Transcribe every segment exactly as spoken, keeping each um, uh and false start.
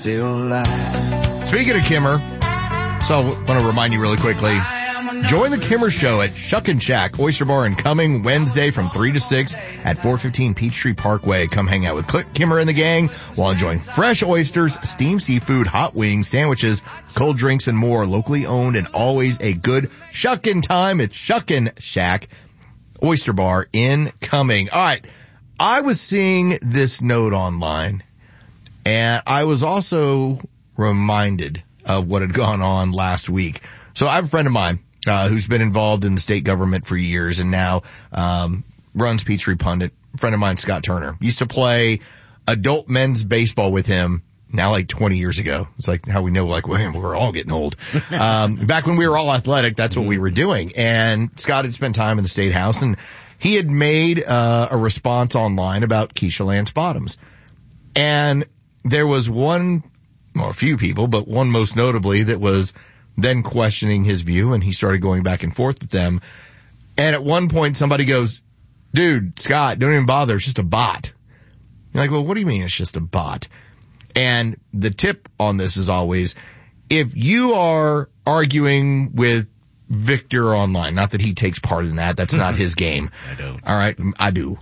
still alive. Speaking of Kimmer, so I want to remind you really quickly, join the Kimmer Show at Shuckin' Shack Oyster Bar in Cumming Wednesday from three to six at four fifteen Peachtree Parkway. Come hang out with Click, Kimmer and the gang while enjoying fresh oysters, steamed seafood, hot wings, sandwiches, cold drinks, and more. Locally owned and always a good shuckin' time at Shuckin' Shack Oyster Bar in Cumming. All right. I was seeing this note online, and I was also reminded of what had gone on last week. So I have a friend of mine uh, who's been involved in the state government for years and now um runs Peachtree Pundit. A friend of mine, Scott Turner, used to play adult men's baseball with him now like twenty years ago. It's like how we know, like, well, we're all getting old. Um, back when we were all athletic, that's what we were doing. And Scott had spent time in the State House, and he had made uh, a response online about Keisha Lance Bottoms. And there was one, well, a few people, but one most notably that was then questioning his view, and he started going back and forth with them. And at one point, somebody goes, dude, Scott, don't even bother. It's just a bot. You're like, well, what do you mean it's just a bot? And the tip on this is always, if you are arguing with Victor online, not that he takes part in that, that's not his game. I don't. All right, I do.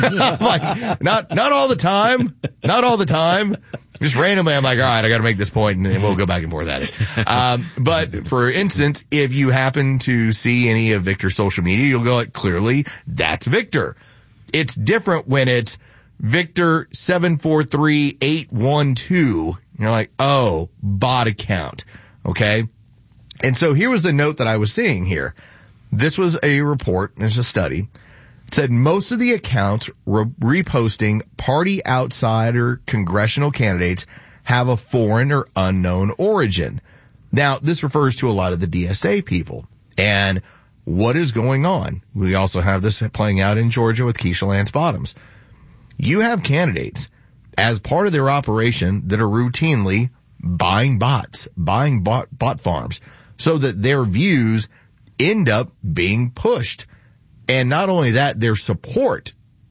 Like, not, not all the time, not all the time. Just randomly, I'm like, all right, I got to make this point, and then we'll go back and forth at it. Um, but for instance, if you happen to see any of Victor's social media, you'll go, like, clearly, that's Victor. It's different when it's Victor seven four three eight one two. You're like, oh, bot account. Okay. And so here was the note that I was seeing here. This was a report. It's a study. It said most of the accounts re- reposting party outsider congressional candidates have a foreign or unknown origin. Now, this refers to a lot of the D S A people. And what is going on? We also have this playing out in Georgia with Keisha Lance Bottoms. You have candidates as part of their operation that are routinely buying bots, buying bot, bot farms, so that their views end up being pushed. And not only that, their support,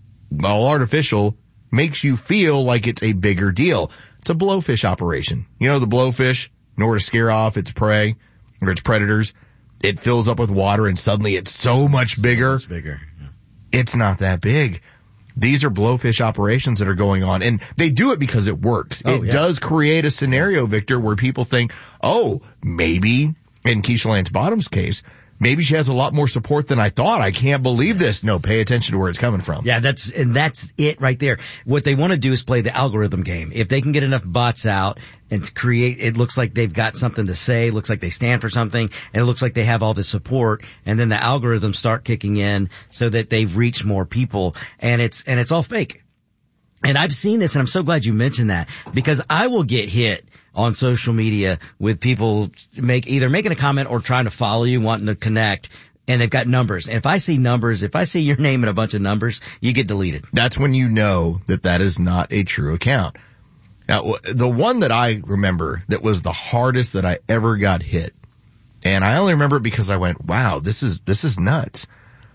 all artificial, makes you feel like it's a bigger deal. It's a blowfish operation. You know the blowfish, in order to scare off its prey or its predators, it fills up with water and suddenly it's so much bigger. It's bigger. Yeah. It's not that big. These are blowfish operations that are going on, and they do it because it works. Oh, it yeah. does create a scenario, Victor, where people think, oh, maybe, in Keisha Lance Bottoms' case, maybe she has a lot more support than I thought. I can't believe this. No, pay attention to where it's coming from. Yeah, that's, and that's it right there. What they want to do is play the algorithm game. If they can get enough bots out and to create, it looks like they've got something to say, looks like they stand for something, and it looks like they have all the support, and then the algorithms start kicking in so that they've reached more people, and it's, and it's all fake. And I've seen this, and I'm so glad you mentioned that, because I will get hit on social media with people make either making a comment or trying to follow you, wanting to connect, and they've got numbers. And if I see numbers, if I see your name and a bunch of numbers, you get deleted. That's when you know that that is not a true account. Now, the one that I remember that was the hardest that I ever got hit, and I only remember it because I went, wow, this is, this is nuts,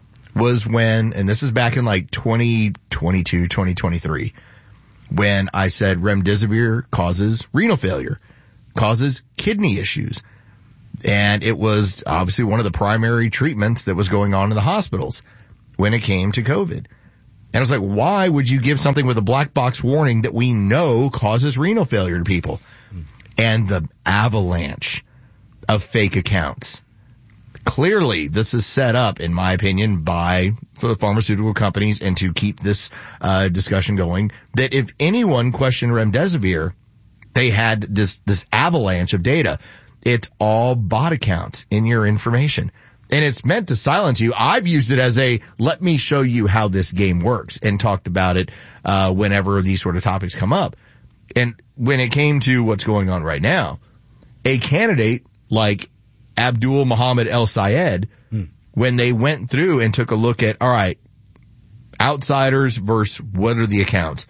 was when, and this is back in like twenty twenty-two, twenty twenty-three, when I said remdesivir causes renal failure, causes kidney issues. And it was obviously one of the primary treatments that was going on in the hospitals when it came to COVID. And I was like, why would you give something with a black box warning that we know causes renal failure to people? And the avalanche of fake accounts. Clearly, this is set up, in my opinion, by the pharmaceutical companies, and to keep this uh discussion going, that if anyone questioned remdesivir, they had this this avalanche of data. It's all bot accounts in your information. And it's meant to silence you. I've used it as a, let me show you how this game works, and talked about it uh whenever these sort of topics come up. And when it came to what's going on right now, a candidate like Abdul Muhammad El Sayed, hmm. when they went through and took a look at, all right, outsiders versus what are the accounts,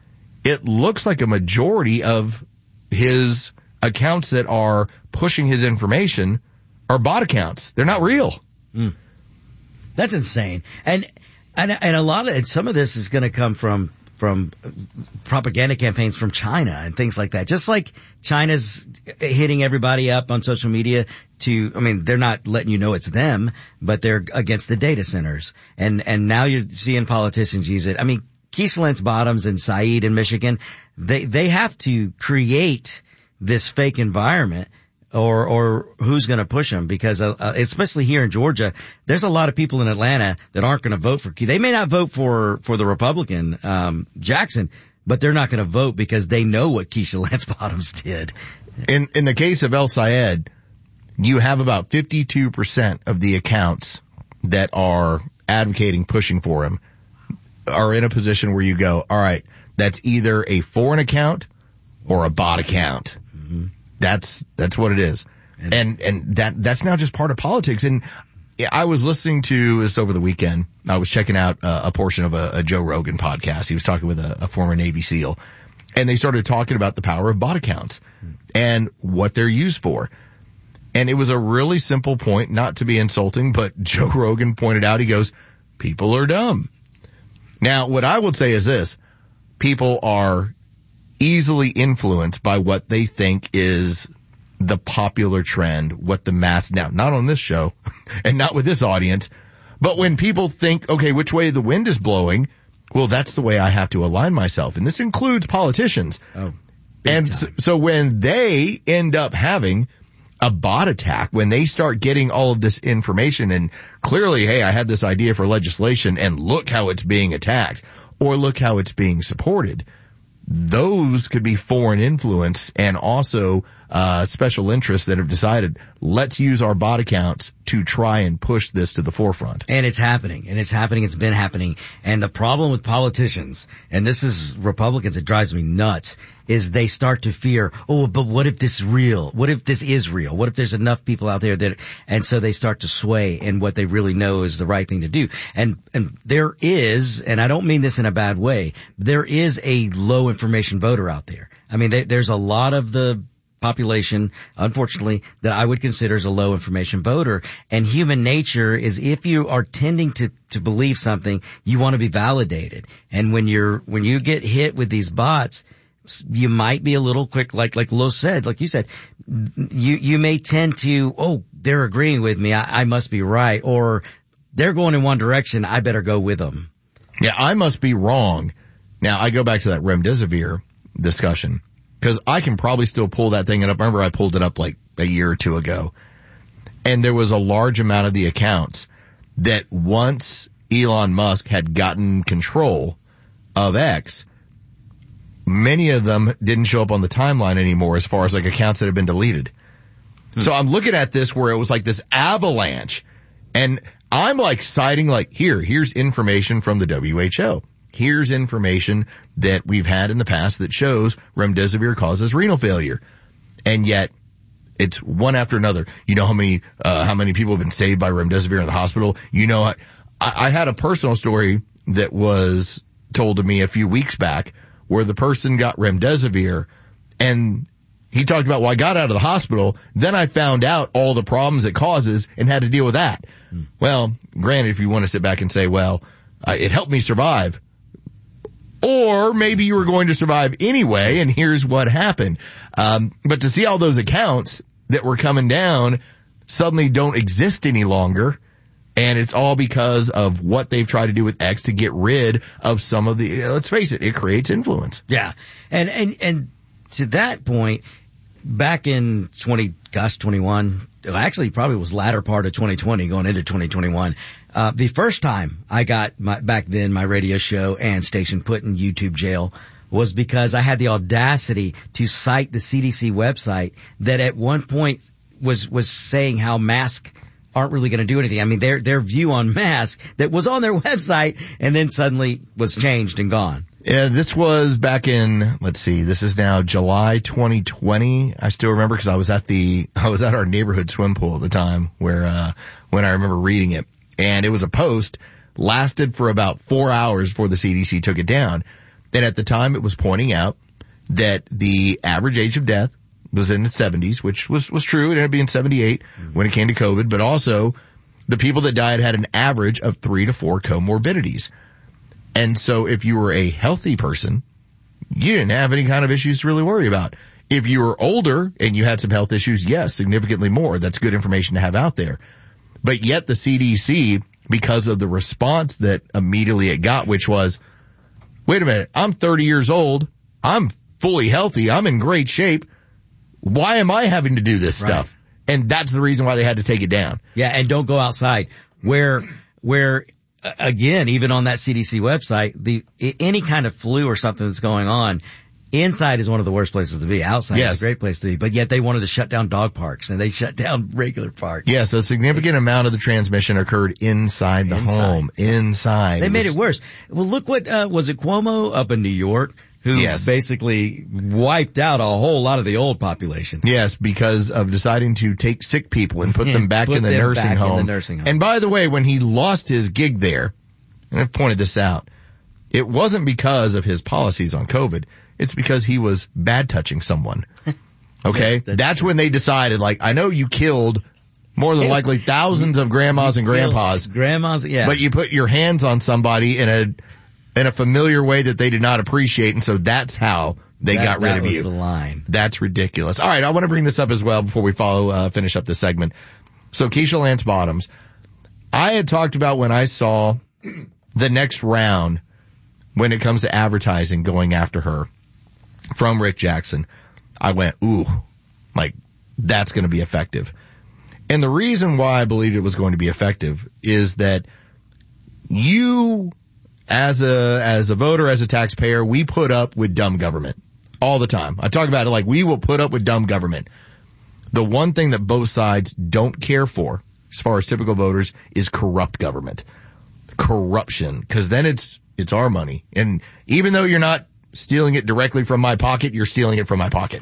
it looks like a majority of his accounts that are pushing his information are bot accounts. They're not real. Hmm. That's insane. And, and, and a lot of, and some of this is going to come from from propaganda campaigns from China and things like that. Just like China's hitting everybody up on social media to, I mean, they're not letting you know it's them, but they're against the data centers. And, and now you're seeing politicians use it. I mean, Keisha Lance Bottoms and Saeed in Michigan, they, they have to create this fake environment or, or who's going to push them, because uh, especially here in Georgia, there's a lot of people in Atlanta that aren't going to vote for Keisha. They may not vote for, for the Republican, um, Jackson, but they're not going to vote because they know what Keisha Lance Bottoms did. In, in the case of El Sayed, you have about fifty-two percent of the accounts that are advocating pushing for him are in a position where you go, all right, that's either a foreign account or a bot account. Mm-hmm. That's, that's what it is. And, and that, that's now just part of politics. And I was listening to this over the weekend. I was checking out uh, a portion of a, a Joe Rogan podcast. He was talking with a, a former Navy SEAL, and they started talking about the power of bot accounts and what they're used for. And it was a really simple point, not to be insulting, but Joe Rogan pointed out, he goes, people are dumb. Now, what I would say is this: people are easily influenced by what they think is the popular trend, what the mass, now, not on this show and not with this audience, but when people think, okay, which way the wind is blowing, well, that's the way I have to align myself. And this includes politicians. Oh, and so, so when they end up having a bot attack, when they start getting all of this information and clearly, hey, I had this idea for legislation and look how it's being attacked, or look how it's being supported, those could be foreign influence and also uh special interests that have decided, let's use our bot accounts to try and push this to the forefront. And it's happening. And it's happening. It's been happening. And the problem with politicians, and this is Republicans, it drives me nuts, is they start to fear, oh, but what if this is real? What if this is real? What if there's enough people out there that, and so they start to sway in what they really know is the right thing to do. And, and there is, and I don't mean this in a bad way, there is a low information voter out there. I mean, they, there's a lot of the population, unfortunately, that I would consider as a low information voter. And human nature is, if you are tending to, to believe something, you want to be validated. And when you're, when you get hit with these bots, you might be a little quick, like, like Lo said, like you said, you, you may tend to, oh, they're agreeing with me, I, I must be right, or they're going in one direction, I better go with them. Yeah, I must be wrong. Now, I go back to that remdesivir discussion, because I can probably still pull that thing up. Remember, I pulled it up like a year or two ago, and there was a large amount of the accounts that once Elon Musk had gotten control of X, many of them didn't show up on the timeline anymore as far as like accounts that have been deleted. Hmm. So I'm looking at this where it was like this avalanche, and I'm like citing like, here, here's information from the W H O. Here's information that we've had in the past that shows remdesivir causes renal failure. And yet it's one after another. You know how many, uh, how many people have been saved by remdesivir in the hospital? You know, I, I had a personal story that was told to me a few weeks back where the person got remdesivir and he talked about, well, I got out of the hospital, then I found out all the problems it causes and had to deal with that. Hmm. Well, granted, if you want to sit back and say, well, uh, it helped me survive, or maybe you were going to survive anyway, and here's what happened. Um, but to see all those accounts that were coming down suddenly don't exist any longer, and it's all because of what they've tried to do with X to get rid of some of the, let's face it, it creates influence. Yeah. And, and, and to that point, back in twenty, gosh, twenty-one, actually probably was latter part of twenty twenty going into twenty twenty-one, uh, the first time I got my, back then my radio show and station put in YouTube jail was because I had the audacity to cite the C D C website that at one point was, was saying how masks aren't really going to do anything. I mean, their, their view on masks that was on their website and then suddenly was changed and gone. Yeah, this was back in, let's see, this is now July twenty twenty. I still remember because I was at the, I was at our neighborhood swim pool at the time where, uh, when I remember reading it. And it was a post, lasted for about four hours before the C D C took it down. And at the time it was pointing out that the average age of death was in the seventies, which was, was true. It ended up being seventy-eight mm-hmm. when it came to COVID, but also the people that died had an average of three to four comorbidities. And so if you were a healthy person, you didn't have any kind of issues to really worry about. If you were older and you had some health issues, yes, significantly more. That's good information to have out there. But yet the C D C, because of the response that immediately it got, which was, wait a minute, I'm thirty years old. I'm fully healthy. I'm in great shape. Why am I having to do this Right. stuff? And that's the reason why they had to take it down. Yeah, and don't go outside. Where, where, uh, again, even on that C D C website, the any kind of flu or something that's going on, inside is one of the worst places to be. Outside Yes. is a great place to be. But yet they wanted to shut down dog parks, and they shut down regular parks. Yes, a significant amount of the transmission occurred inside the Inside. home. Inside. They made it worse. Well, look what, uh, was it Cuomo up in New York who Yes. basically wiped out a whole lot of the old population? Yes, because of deciding to take sick people and put Yeah, them back put in the them nursing back in the home. nursing home. And by the way, when he lost his gig there, and I've pointed this out, it wasn't because of his policies on COVID. It's because he was bad touching someone. Okay? Yes, that's that's when they decided, like, I know you killed more than likely thousands of grandmas and grandpas, Grandmas, yeah. but you put your hands on somebody in a in a familiar way that they did not appreciate, and so that's how they That- got rid that of was you. the line. That's ridiculous. All right, I want to bring this up as well before we follow uh, finish up this segment. So Keisha Lance Bottoms, I had talked about when I saw the next round when it comes to advertising going after her from Rick Jackson. I went, ooh, like that's going to be effective. And the reason why I believed it was going to be effective is that you, as a, as a voter, as a taxpayer, we put up with dumb government all the time. I talk about it like we will put up with dumb government. The one thing that both sides don't care for, as far as typical voters, is corrupt government. Corruption. Cause then it's, it's our money. And even though you're not stealing it directly from my pocket, you're stealing it from my pocket.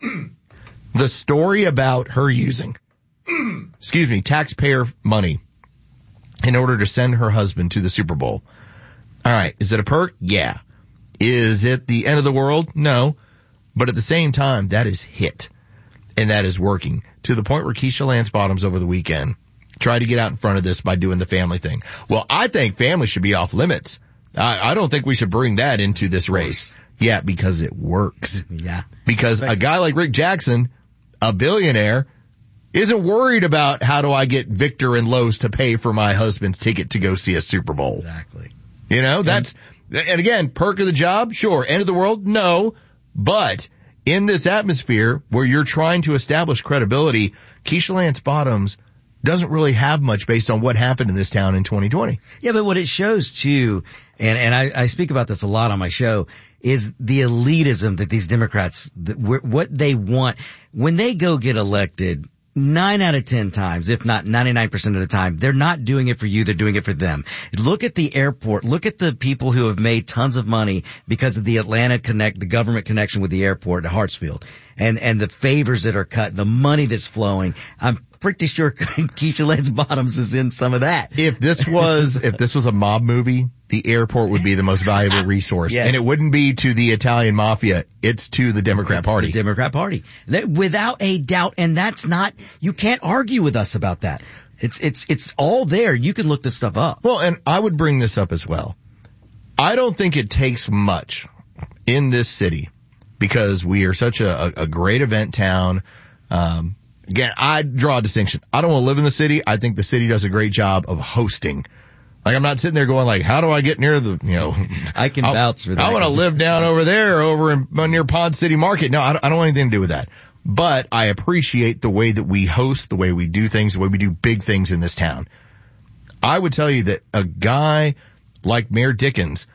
The story about her using, excuse me, taxpayer money in order to send her husband to the Super Bowl. All right. Is it a perk? Yeah. Is it the end of the world? No. But at the same time, that is hit. And that is working to the point where Keisha Lance Bottoms over the weekend tried to get out in front of this by doing the family thing. Well, I think family should be off limits. I, I don't think we should bring that into this race. Yeah, because it works. Yeah. Because a guy like Rick Jackson, a billionaire, isn't worried about how do I get Victor and Lowe's to pay for my husband's ticket to go see a Super Bowl. Exactly. You know, that's, and again, perk of the job, sure. End of the world, no. But in this atmosphere where you're trying to establish credibility, Keisha Lance Bottoms doesn't really have much based on what happened in this town in twenty twenty. Yeah, but what it shows too, and, and I, I speak about this a lot on my show, is the elitism that these Democrats, that what they want. When they go get elected, nine out of ten times, if not ninety-nine percent of the time, they're not doing it for you, they're doing it for them. Look at the airport. Look at the people who have made tons of money because of the Atlanta connect, the government connection with the airport at Hartsfield. And, and the favors that are cut, the money that's flowing. I'm pretty sure Keisha Lance Bottoms is in some of that. If this was, if this was a mob movie, the airport would be the most valuable resource. Yes. And it wouldn't be to the Italian mafia. It's to the Democrat It's Party. the Democrat Party. That- Without a doubt. And that's not, you can't argue with us about that. It's, it's, it's all there. You can look this stuff up. Well, and I would bring this up as well. I don't think it takes much in this city because we are such a, a, a great event town. Um, again, I draw a distinction. I don't want to live in the city. I think the city does a great job of hosting. Like, I'm not sitting there going like, how do I get near the, you know, I can I'll- vouch for that. I want to live down over there, over in, near Pond City Market. No, I don't, I don't want anything to do with that. But I appreciate the way that we host, the way we do things, the way we do big things in this town. I would tell you that a guy like Mayor Dickens,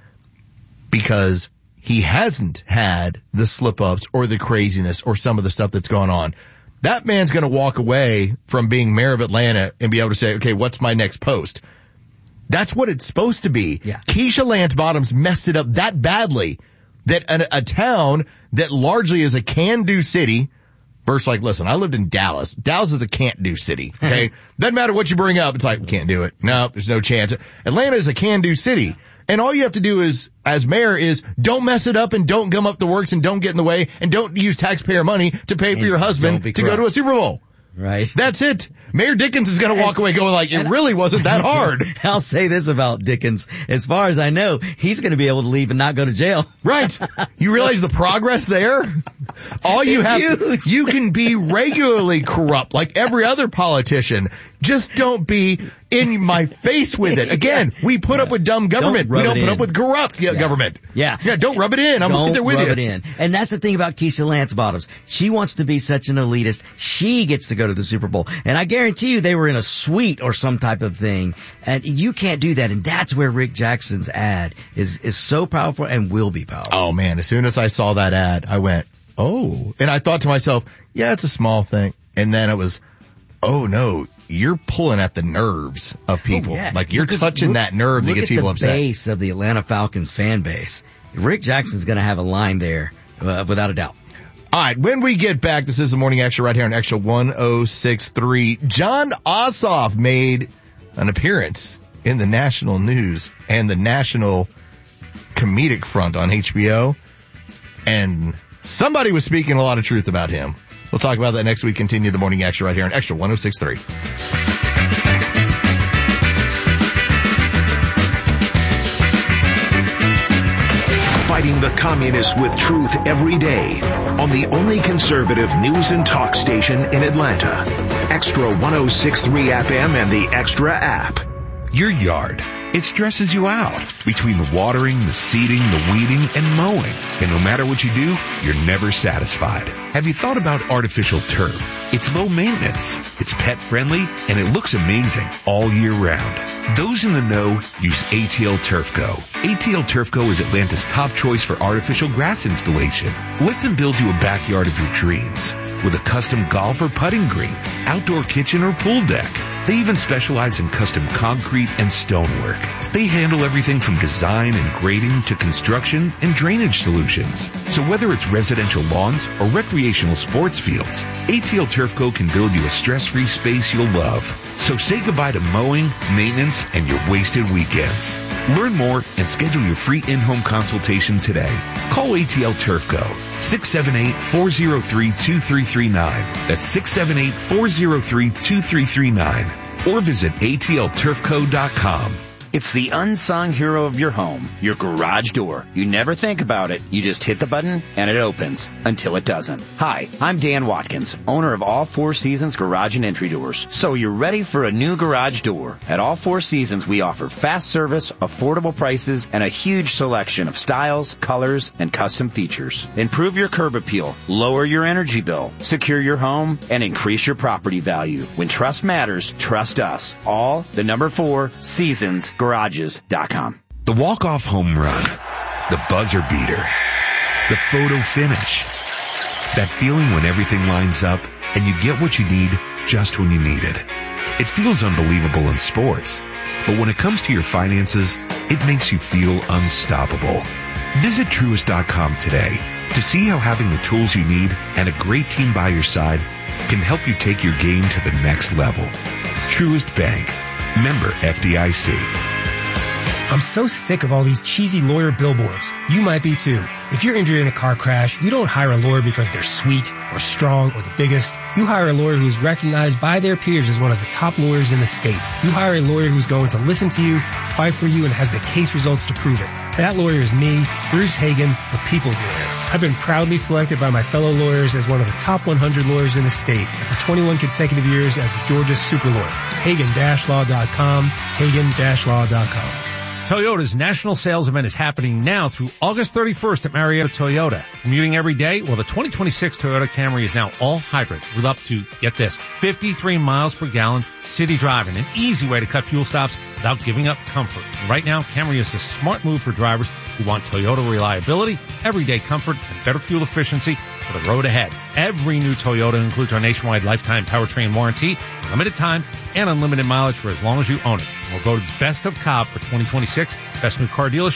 because he hasn't had the slip-ups or the craziness or some of the stuff that's gone on, that man's going to walk away from being mayor of Atlanta and be able to say, okay, what's my next post? That's what it's supposed to be. Yeah. Keisha Lance Bottoms messed it up that badly that a, a town that largely is a can-do city versus like, listen, I lived in Dallas. Dallas is a can't-do city, okay? Doesn't matter what you bring up. It's like, we can't do it. No, there's no chance. Atlanta is a can-do city. And all you have to do is, as mayor, is don't mess it up and don't gum up the works and don't get in the way and don't use taxpayer money to pay for And your don't husband be to go to a corrupt. Super Bowl. Right. That's it. Mayor Dickens is going to walk away going like, it really wasn't that hard. I'll say this about Dickens. As far as I know, he's going to be able to leave and not go to jail. Right. You realize the progress there? All you It's have, huge. you can be regularly corrupt like every other politician. Just don't be in my face with it. Again, we put up with dumb government. Don't We rub don't it put in. up with corrupt yeah, government. Yeah. Yeah, don't rub it in. I'm Don't right there with rub you. it in. And that's the thing about Keisha Lance Bottoms. She wants to be such an elitist. She gets to go to the Super Bowl. And I guarantee you they were in a suite or some type of thing. And you can't do that. And that's where Rick Jackson's ad is, is so powerful and will be powerful. Oh man, as soon as I saw that ad, I went, oh. And I thought to myself, yeah, it's a small thing. And then it was, oh no, you're pulling at the nerves of people. Oh, yeah. Like you're Because touching look- that nerve that look gets at people the upset. base of the Atlanta Falcons fan base. Rick Jackson's going to have a line there, uh, without a doubt. All right, when we get back, this is the Morning Extra right here on Extra one oh six point three. John Ossoff made an appearance in the national news and the national comedic front on H B O, and somebody was speaking a lot of truth about him. We'll talk about that next week. Continue the Morning Extra right here on Extra one oh six point three. Fighting the communists with truth every day on the only conservative news and talk station in Atlanta. Extra one oh six point three F M and the Extra app. Your yard. It stresses you out between the watering, the seeding, the weeding, and mowing. And no matter what you do, you're never satisfied. Have you thought about artificial turf? It's low maintenance, it's pet friendly, and it looks amazing all year round. Those in the know use A T L Turf Go. A T L Turf Go is Atlanta's top choice for artificial grass installation. Let them build you a backyard of your dreams with a custom golf or putting green, outdoor kitchen or pool deck. They even specialize in custom concrete and stonework. They handle everything from design and grading to construction and drainage solutions. So whether it's residential lawns or recreational sports fields, A T L Turf Co can build you a stress-free space you'll love. So say goodbye to mowing, maintenance, and your wasted weekends. Learn more and schedule your free in-home consultation today. Call A T L Turf Co. six seven eight, four oh three, two three three nine. That's six seven eight, four oh three, two three three nine. Or visit A T L turf co dot com. It's the unsung hero of your home, your garage door. You never think about it. You just hit the button and it opens until it doesn't. Hi, I'm Dan Watkins, owner of All Four Seasons Garage and Entry Doors. So you're ready for a new garage door. At All Four Seasons, we offer fast service, affordable prices, and a huge selection of styles, colors, and custom features. Improve your curb appeal, lower your energy bill, secure your home, and increase your property value. When trust matters, trust us. All the number four seasons garages dot com. The walk-off home run, the buzzer beater, the photo finish. That feeling when everything lines up and you get what you need just when you need it. It feels unbelievable in sports, but when it comes to your finances, it makes you feel unstoppable. Visit Truist dot com today to see how having the tools you need and a great team by your side can help you take your game to the next level. Truist Bank. Member F D I C. I'm so sick of all these cheesy lawyer billboards. You might be too. If you're injured in a car crash, you don't hire a lawyer because they're sweet or strong or the biggest. You hire a lawyer who's recognized by their peers as one of the top lawyers in the state. You hire a lawyer who's going to listen to you, fight for you, and has the case results to prove it. That lawyer is me, Bruce Hagan, the people's lawyer. I've been proudly selected by my fellow lawyers as one of the top one hundred lawyers in the state and for twenty-one consecutive years as Georgia's super lawyer. Hagan Law dot com, Hagan Law dot com. Toyota's national sales event is happening now through August thirty-first at Marietta Toyota. Commuting every day? Well, the twenty twenty-six Toyota Camry is now all hybrid with up to, get this, fifty-three miles per gallon city driving, an easy way to cut fuel stops without giving up comfort. And right now, Camry is a smart move for drivers who want Toyota reliability, everyday comfort, and better fuel efficiency for the road ahead. Every new Toyota includes our nationwide lifetime powertrain warranty, limited time, and unlimited mileage for as long as you own it. We'll go to Best of Cobb for twenty twenty-six, Best New Car Dealership,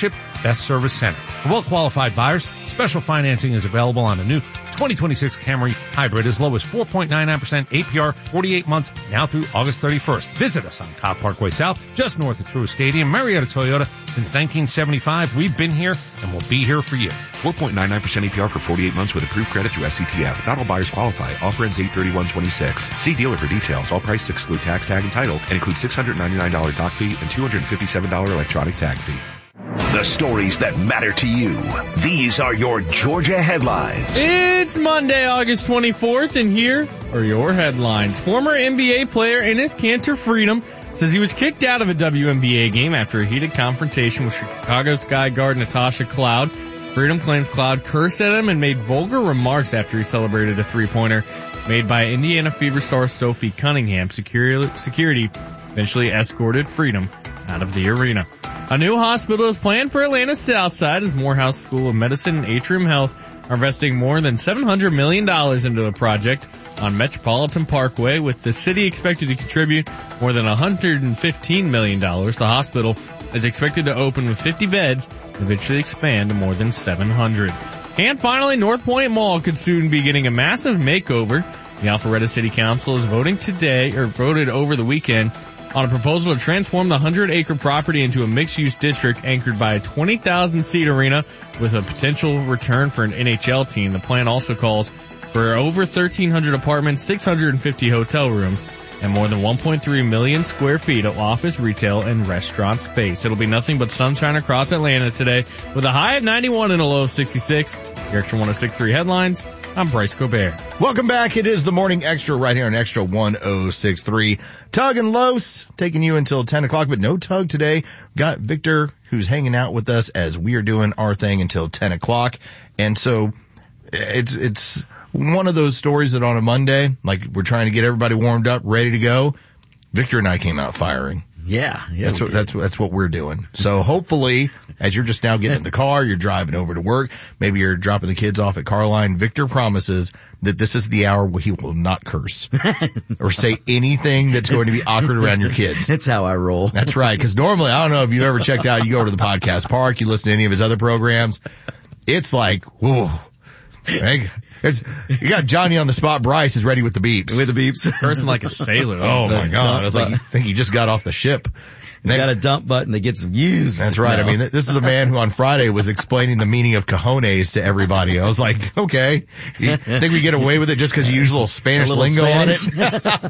best service center. For well-qualified buyers, special financing is available on the new twenty twenty-six Camry Hybrid as low as four point nine nine percent A P R, forty-eight months, now through August thirty-first. Visit us on Cobb Parkway South, just north of Truist Stadium. Marietta Toyota, since nineteen seventy-five, we've been here and we'll be here for you. four point nine nine percent A P R for forty-eight months with approved credit through S C T F. Not all buyers qualify. Offer ends eight thirty-one twenty-six. See dealer for details. All prices exclude tax, tag, and title and include six hundred ninety-nine dollars dock fee and two hundred fifty-seven dollars electronic tag fee. The stories that matter to you. These are your Georgia headlines. It's Monday, August twenty-fourth, and here are your headlines. Former N B A player Enes Kanter Freedom says he was kicked out of a W N B A game after a heated confrontation with Chicago Sky guard Natasha Cloud. Freedom claims Cloud cursed at him and made vulgar remarks after he celebrated a three-pointer made by Indiana Fever star Sophie Cunningham. Security, security eventually escorted Freedom out of the arena. A new hospital is planned for Atlanta's South Side as Morehouse School of Medicine and Atrium Health are investing more than seven hundred million dollars into the project on Metropolitan Parkway, with the city expected to contribute more than one hundred fifteen million dollars. The hospital is expected to open with fifty beds and eventually expand to more than seven hundred. And finally, North Point Mall could soon be getting a massive makeover. The Alpharetta City Council is voting today, or voted over the weekend, on a proposal to transform the hundred-acre property into a mixed-use district anchored by a twenty thousand seat arena with a potential return for an N H L team. The plan also calls for over thirteen hundred apartments, six hundred fifty hotel rooms, and more than one point three million square feet of office, retail, and restaurant space. It'll be nothing but sunshine across Atlanta today with a high of ninety-one and a low of sixty-six. Your Extra one oh six point three headlines. I'm Bryce Gobert. Welcome back. It is the Morning Extra right here on Extra one oh six point three. Tug and Los taking you until ten o'clock, but no Tug today. Got Victor, who's hanging out with us as we are doing our thing until ten o'clock. And so it's, it's one of those stories that on a Monday, like we're trying to get everybody warmed up, ready to go. Victor and I came out firing. Yeah, yeah. That's what, that's, that's what we're doing. So hopefully, as you're just now getting in the car, you're driving over to work, maybe you're dropping the kids off at Carline, Victor promises that this is the hour where he will not curse or say anything that's going to be awkward around your kids. That's how I roll. That's right. Cause normally, I don't know if you've ever checked out, you go over to the podcast park, you listen to any of his other programs. It's like, whoa. Right? It's, you got Johnny on the spot. Bryce is ready with the beeps. With the beeps. Cursing like a sailor. Oh my God. I was like, you think he just got off the ship. They got a dump button that gets used. That's right. No. I mean, this is a man who on Friday was explaining the meaning of cojones to everybody. I was like, okay, you think we get away with it just because you use a little Spanish a little lingo Spanish. on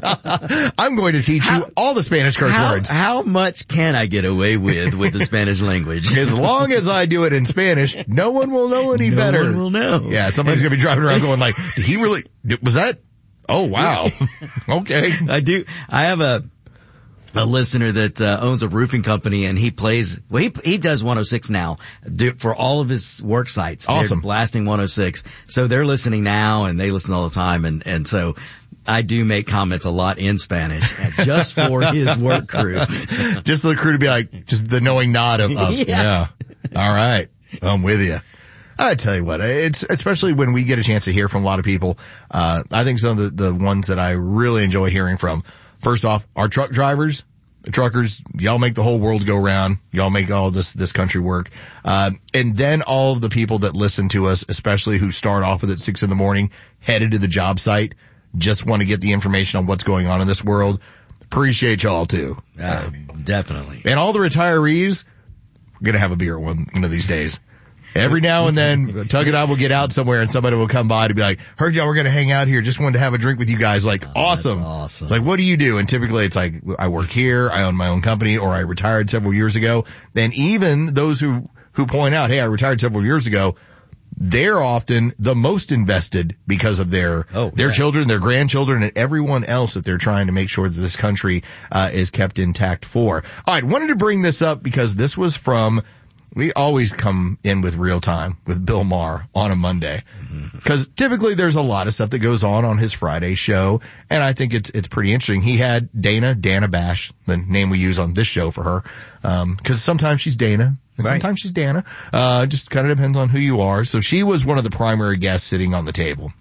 it? I'm going to teach how, you all the Spanish curse how, words. How much can I get away with with the Spanish language? As long as I do it in Spanish, no one will know any no better. No one will know. Yeah, somebody's going to be driving around going like, did he really, was that? Oh, wow. Okay. I do. I have a, a listener that uh, owns a roofing company, and he plays, well, he, he does one oh six now do, for all of his work sites. Awesome. They're blasting one oh six. So they're listening now, and they listen all the time. And, and so I do make comments a lot in Spanish just for his work crew. Just for the crew to be like, just the knowing nod of, of yeah. yeah. All right. I'm with you. I tell you what, it's, especially when we get a chance to hear from a lot of people, uh, I think some of the, the ones that I really enjoy hearing from, first off, our truck drivers, the truckers, y'all make the whole world go round. Y'all make all this, this country work. Uh, and then all of the people that listen to us, especially who start off with at six in the morning, headed to the job site, just want to get the information on what's going on in this world. Appreciate y'all too. Uh, definitely. And all the retirees, we're going to have a beer one, one of these days. Every now and then, Tug and I will get out somewhere and somebody will come by to be like, heard y'all were going to hang out here. Just wanted to have a drink with you guys. Like, oh, awesome. awesome. It's like, what do you do? And typically it's like, I work here. I own my own company, or I retired several years ago. Then even those who, who point out, hey, I retired several years ago, they're often the most invested because of their, oh, their yeah. children, their grandchildren, and everyone else that they're trying to make sure that this country, uh, is kept intact for. All right. Wanted to bring this up because this was from, we always come in with real time with Bill Maher on a Monday. Because typically there's a lot of stuff that goes on on his Friday show, and I think it's it's pretty interesting. He had Dana, Dana Bash, the name we use on this show for her, um, because sometimes she's Dana, and right. sometimes she's Dana. Uh, just kind of depends on who you are. So she was one of the primary guests sitting on the table.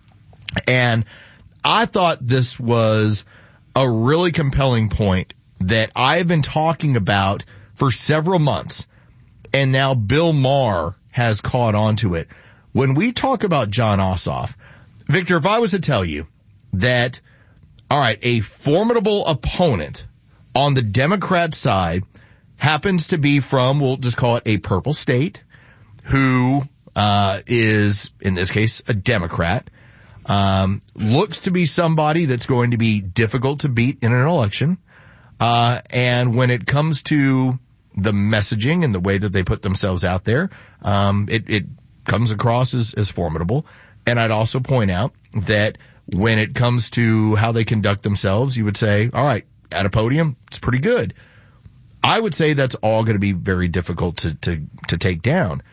And I thought this was a really compelling point that I've been talking about for several months. And now Bill Maher has caught on to it. When we talk about Jon Ossoff, Victor, if I was to tell you that, all right, a formidable opponent on the Democrat side happens to be from, we'll just call it a purple state, who uh is, in this case, a Democrat, um, looks to be somebody that's going to be difficult to beat in an election, uh, and when it comes to the messaging and the way that they put themselves out there, um, it, it comes across as, as formidable. And I'd also point out that when it comes to how they conduct themselves, you would say, all right, at a podium, it's pretty good. I would say that's all going to be very difficult to, to, to take down.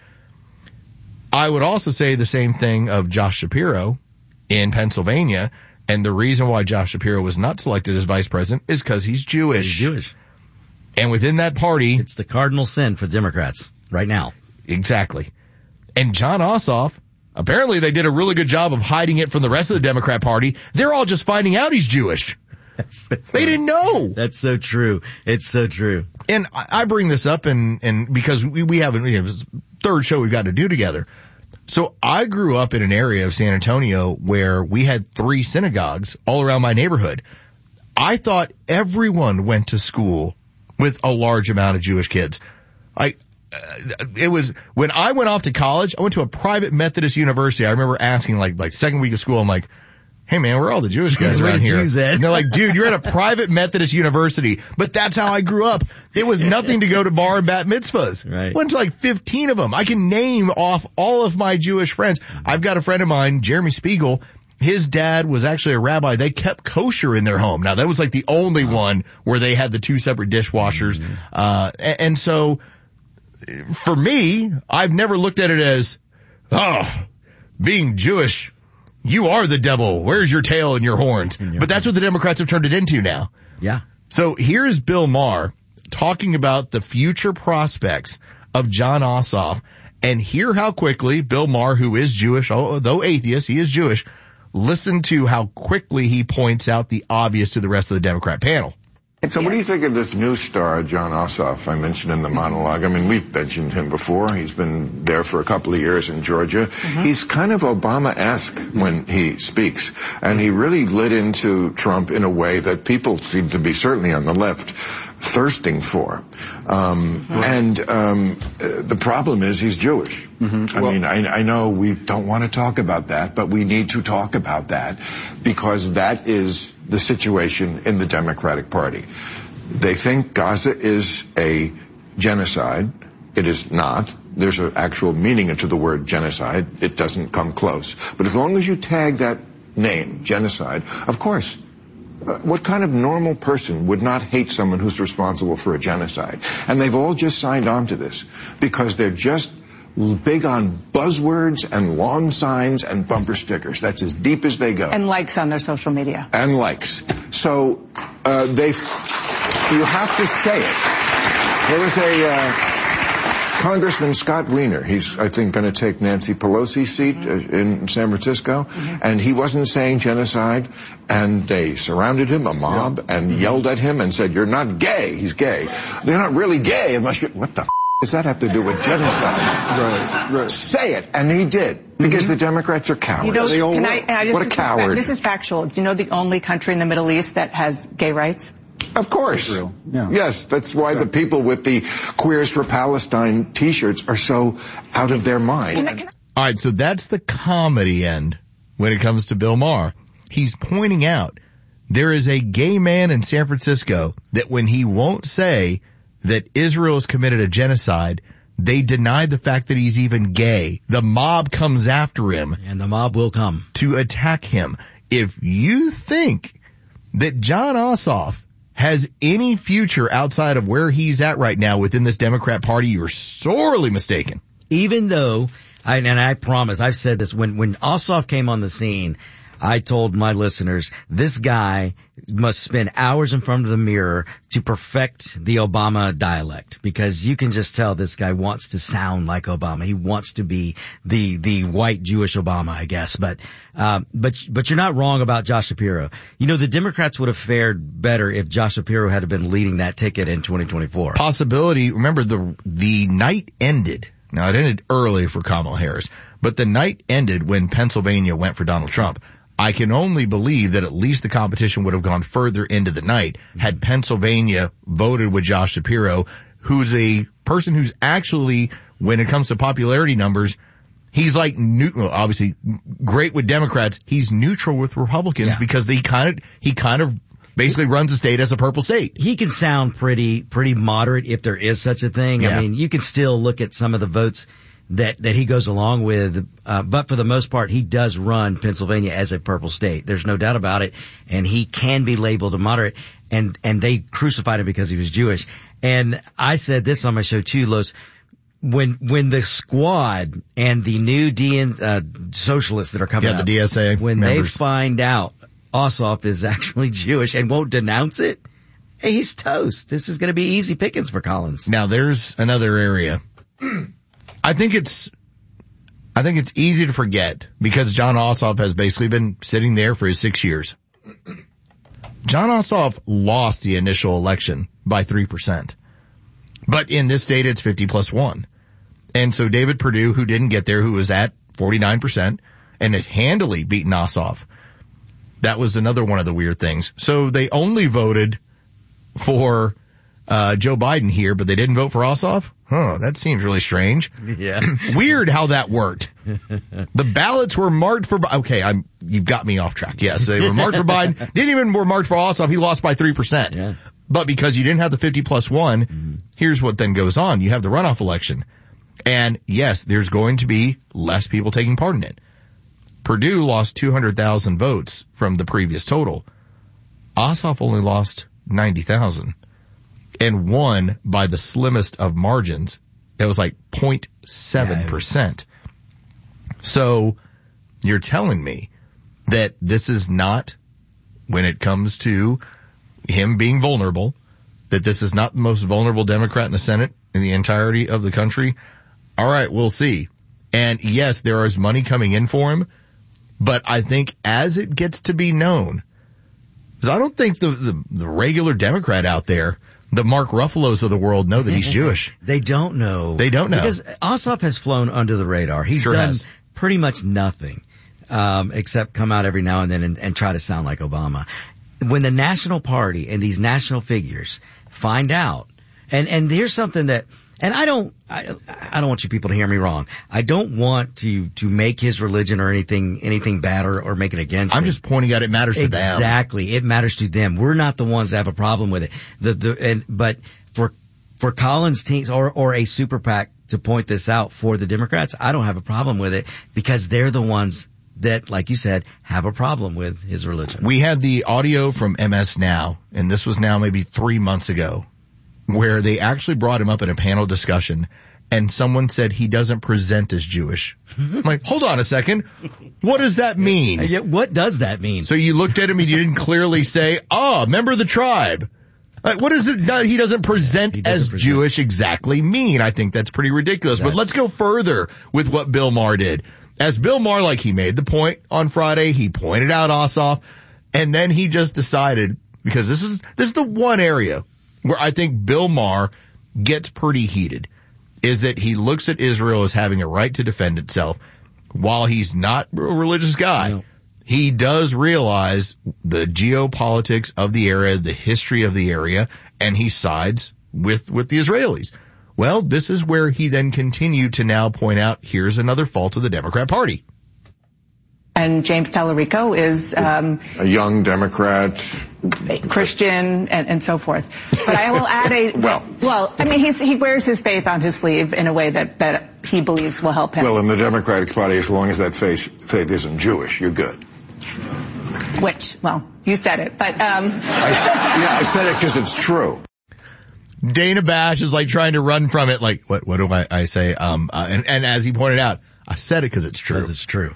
I would also say the same thing of Josh Shapiro in Pennsylvania. And the reason why Josh Shapiro was not selected as vice president is because he's Jewish. He's Jewish. And within that party, it's the cardinal sin for Democrats right now. Exactly. And Jon Ossoff, apparently they did a really good job of hiding it from the rest of the Democrat Party. They're all just finding out he's Jewish. They didn't know. That's so true. It's so true. And I bring this up and, and because we, we haven't, we have this third show we've got to do together. So I grew up in an area of San Antonio where we had three synagogues all around my neighborhood. I thought everyone went to school with a large amount of Jewish kids. I, uh, it was, when I went off to college, I went to a private Methodist university. I remember asking like, like second week of school, I'm like, hey man, where are all the Jewish guys around here? Jews at? And they're like, dude, you're at a private Methodist university. But that's how I grew up. It was nothing to go to bar and bat mitzvahs. Right. Went to like fifteen of them. I can name off all of my Jewish friends. I've got a friend of mine, Jeremy Spiegel. His dad was actually a rabbi. They kept kosher in their home. Now that was like the only one where they had the two separate dishwashers. Mm-hmm. Uh, and, and so for me, I've never looked at it as, oh, being Jewish, you are the devil. Where's your tail and your horns? But that's what the Democrats have turned it into now. Yeah. So here's Bill Maher talking about the future prospects of Jon Ossoff. And hear how quickly Bill Maher, who is Jewish, although atheist, he is Jewish, listen to how quickly he points out the obvious to the rest of the Democrat panel. So what do you think of this new star, Jon Ossoff, I mentioned in the monologue? I mean, we've mentioned him before. He's been there for a couple of years in Georgia. Mm-hmm. He's kind of Obama-esque when he speaks, and he really lit into Trump in a way that people seem to be, certainly on the left, thirsting for. Um, mm-hmm. And um, the problem is he's Jewish. Mm-hmm. I well, mean, I, I know we don't want to talk about that, but we need to talk about that because that is the situation in the Democratic Party. They think Gaza is a genocide. It is not. There's an actual meaning to the word genocide. It doesn't come close. But as long as you tag that name, genocide, of course, uh, what kind of normal person would not hate someone who's responsible for a genocide? And they've all just signed on to this because they're just big on buzzwords and lawn signs and bumper stickers. That's as deep as they go. And likes on their social media. And likes. So uh, they, f- you have to say it. There was a uh, Congressman Scott Wiener. He's, I think, going to take Nancy Pelosi's seat uh, in San Francisco. Mm-hmm. And he wasn't saying genocide. And they surrounded him, a mob, yeah. and mm-hmm. yelled at him and said, "You're not gay." He's gay. They're not really gay unless you. What the f- does that have to do with genocide? Right, right. Say it, and he did, because mm-hmm. the Democrats are cowards. You know, they all can I, I just, what a coward. This is factual. Do you know the only country in the Middle East that has gay rights? Of course. Yeah. Yes, that's why yeah. the people with the Queers for Palestine t-shirts are so out of their mind. Can I, can I... All right, so that's the comedy end when it comes to Bill Maher. He's pointing out there is a gay man in San Francisco that when he won't say that Israel has committed a genocide, they deny the fact that he's even gay. The mob comes after him. And the mob will come. To attack him. If you think that Jon Ossoff has any future outside of where he's at right now within this Democrat Party, you're sorely mistaken. Even though, I, and I promise, I've said this, when, when Ossoff came on the scene, I told my listeners, this guy must spend hours in front of the mirror to perfect the Obama dialect, because you can just tell this guy wants to sound like Obama. He wants to be the, the white Jewish Obama, I guess. But, um, but, but you're not wrong about Josh Shapiro. You know, the Democrats would have fared better if Josh Shapiro had been leading that ticket in twenty twenty-four. Possibility. Remember, the, the night ended. Now, it ended early for Kamala Harris, but the night ended when Pennsylvania went for Donald Trump. I can only believe that at least the competition would have gone further into the night had Pennsylvania voted with Josh Shapiro, who's a person who's actually, when it comes to popularity numbers, he's like, new, well, obviously great with Democrats. He's neutral with Republicans yeah. because he kind of, he kind of basically runs the state as a purple state. He can sound pretty, pretty moderate if there is such a thing. Yeah. I mean, you can still look at some of the votes that, that he goes along with, uh, but for the most part, he does run Pennsylvania as a purple state. There's no doubt about it. And he can be labeled a moderate, and, and they crucified him because he was Jewish. And I said this on my show too, Los, when, when the squad and the new D N, uh, socialists that are coming yeah, up, the D S A when members. they find out Ossoff is actually Jewish and won't denounce it, hey, he's toast. This is going to be easy pickings for Collins. Now there's another area. I think it's, I think it's easy to forget because Jon Ossoff has basically been sitting there for his six years. Jon Ossoff lost the initial election by three percent. But in this state, it's fifty plus one. And so David Perdue, who didn't get there, who was at forty-nine percent, and had handily beaten Ossoff. That was another one of the weird things. So they only voted for uh Joe Biden here, but they didn't vote for Ossoff? Huh, that seems really strange. Yeah. Weird how that worked. The ballots were marked for, okay, I'm, you've got me off track. Yes, they were marked for Biden. Didn't even were marked for Ossoff. He lost by three percent. Yeah. But because you didn't have the fifty plus one, mm-hmm. here's what then goes on. You have the runoff election. And yes, there's going to be less people taking part in it. Perdue lost two hundred thousand votes from the previous total. Ossoff only lost ninety thousand. And won by the slimmest of margins. It was like zero point seven percent. Yeah, so you're telling me that this is not, when it comes to him being vulnerable, that this is not the most vulnerable Democrat in the Senate in the entirety of the country? All right, we'll see. And yes, there is money coming in for him, but I think as it gets to be known, because I don't think the, the, the regular Democrat out there, the Mark Ruffalos of the world, know that he's Jewish. They don't know. They don't know. Because Ossoff has flown under the radar. He's sure done has. pretty much nothing, um, except come out every now and then and, and try to sound like Obama. When the national party and these national figures find out, and, and here's something that, and I don't, I, I don't want you people to hear me wrong. I don't want to, to make his religion or anything, anything bad or, or make it against I'm him. just pointing out it matters to exactly. them. Exactly. It matters to them. We're not the ones that have a problem with it. The, the, and, but for, for Collins teams or, or a super PAC to point this out for the Democrats, I don't have a problem with it because they're the ones that, like you said, have a problem with his religion. We had the audio from M S Now, and this was now maybe three months ago, where they actually brought him up in a panel discussion, and someone said he doesn't present as Jewish. I'm like, hold on a second. What does that mean? Yeah, what does that mean? So you looked at him and you didn't clearly say, oh, member of the tribe. Like, what does it, no, he doesn't present he doesn't as present. Jewish exactly mean? I think that's pretty ridiculous. That's... But let's go further with what Bill Maher did. As Bill Maher, like he made the point on Friday, he pointed out Ossoff, and then he just decided, because this is, this is the one area where I think Bill Maher gets pretty heated, is that he looks at Israel as having a right to defend itself. While he's not a religious guy, no. he does realize the geopolitics of the area, the history of the area, and he sides with, with the Israelis. Well, this is where he then continued to now point out, here's another fault of the Democrat Party. And James Tallarico is um, a young Democrat, Christian, and, and so forth. But I will add a well. Well, I mean, he's, he wears his faith on his sleeve in a way that that he believes will help him. Well, in the Democratic Party, as long as that faith faith isn't Jewish, you're good. Which, well, you said it, but um. I, yeah, I said it because it's true. Dana Bash is like trying to run from it. Like, what? What do I, I say? Um, uh, and, and as he pointed out, I said it because it's true. It's true.